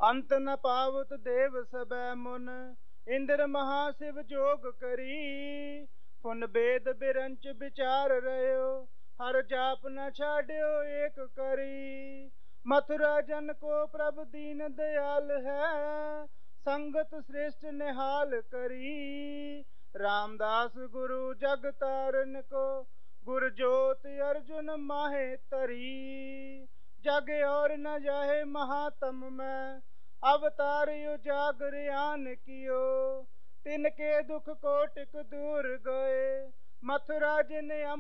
अंत न पावत देव सबै मुन, इंद्र महाशिव जोग करी। फुन वेद बिरंच विचार रह्यो, हर जाप न छाड्यो एक करी। मथुरा जन को प्रभु दीन दयाल है, संगत श्रेष्ठ निहाल करी। रामदास गुरु जग तारन को, गुर ज्योति अर्जुन माहे तरी। जग और न जाहे महात्म में, अवतार उजागरयान कियो। तिनके दुख कोटिक दूर गए, मथुरा जिन